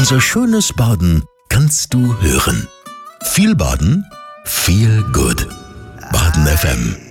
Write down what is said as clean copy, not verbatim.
Unser schönes Baden kannst du hören. Viel Baden, viel gut. Baden FM.